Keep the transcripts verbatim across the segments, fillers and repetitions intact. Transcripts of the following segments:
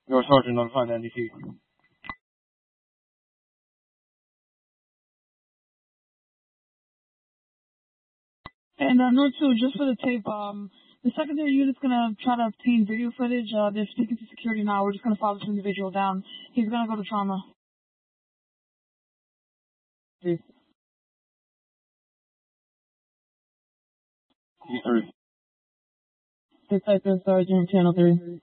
Your sergeant notified the N D T. And uh, North two, just for the tape, um, the secondary unit's gonna try to obtain video footage. Uh, they're speaking to security now. We're just gonna follow this individual down. He's gonna go to trauma. T three. Detective Sergeant, Channel three.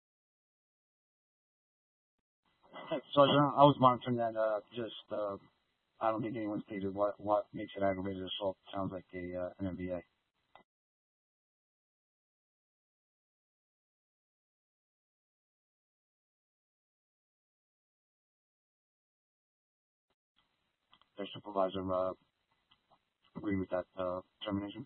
Sergeant, I was monitoring that, uh, just, uh, I don't think anyone stated what, what makes it aggravated assault. Sounds like a, uh, an M V A. Their supervisor, uh, agree with that, uh, determination?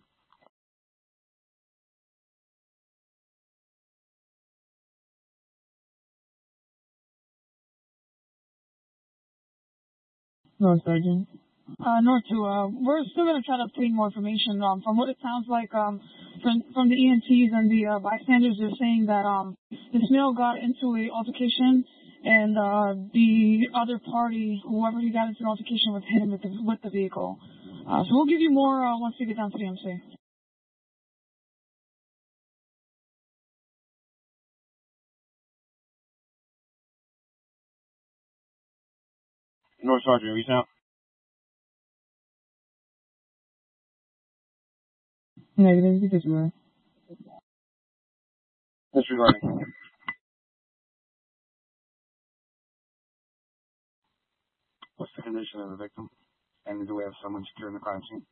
North Sergeant. Uh, North two, uh, we're still gonna try to obtain more information. Um, from what it sounds like, um, from, from the E M Ts and the, uh, bystanders, they're saying that, um, this male got into a altercation and, uh, the other party, whoever he got into an altercation with, hit him with the, with the vehicle. Uh, so we'll give you more, uh, once we get down to the M C. North Sergeant, are you out? Negative, you disregard. Disregarding. What's the condition of the victim? And do we have someone securing the crime scene?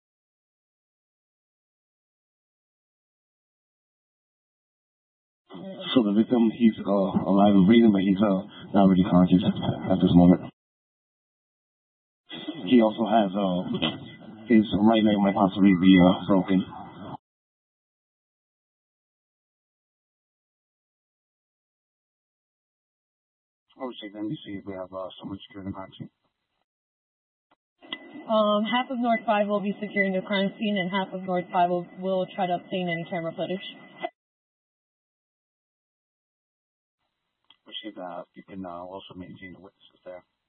So the victim, he's uh, alive and breathing, but he's uh, not really conscious at this moment. He also has uh, his right leg might possibly be uh, broken. I would say then we see if we have uh, someone securing the crime scene. Um, half of North five will be securing the crime scene, and half of North five will, will try to obtain any camera footage. We see that you can uh, also maintain the witnesses there.